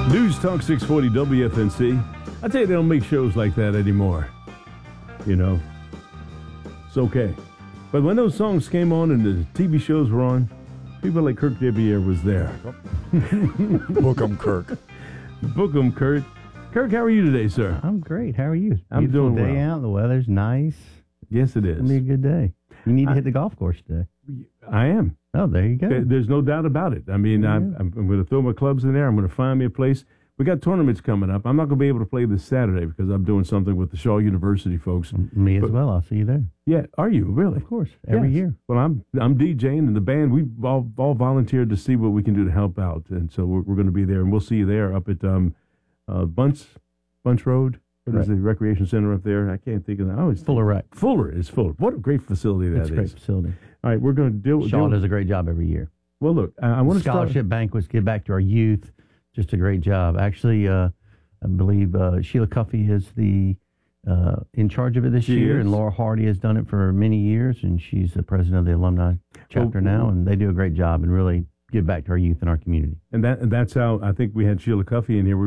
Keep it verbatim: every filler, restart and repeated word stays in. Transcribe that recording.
News Talk six forty W F N C. I tell you, they don't make shows like that anymore. You know, it's okay. But when those songs came on and the T V shows were on, people like Kirk Deviere was there. Book 'em, Kirk. Book 'em, Kurt. Kirk, how are you today, sir? I'm great. How are you? I'm Beautiful doing day well. out. The weather's nice. Yes, it is. It'll be a good day. You need to I- hit the golf course today. I am. Oh, there you go. There- There's no doubt about it. I mean, Yeah. I'm, I'm, I'm going to throw my clubs in there. I'm going to find me a place. We got tournaments coming up. I'm not going to be able to play this Saturday because I'm doing something with the Shaw University folks. Me as But- well. I'll see you there. Yeah, are you really? Of course. Every Yes. year. Well, I'm I'm DJing, and the band, we all all volunteered to see what we can do to help out, and so we're, we're going to be there, and we'll see you there up at um, uh, Bunce Bunce Road. What is Right. the recreation center up there? I can't think of that. Oh, it's Fuller Rec. Fuller is Fuller. What a great facility that It's is. a great facility. All right, we're going to deal. Shaw deal does a great job every year. well, look, I, I want to start. Scholarship banquets, give back to our youth. Just a great job. Actually, uh, I believe uh, Sheila Cuffey is the uh, in charge of it this She year, is. and Laura Hardy has done it for many years, and she's the president of the alumni chapter Oh, now, and they do a great job and really give back to our youth and our community. And that and that's how I think we had Sheila Cuffey in here. We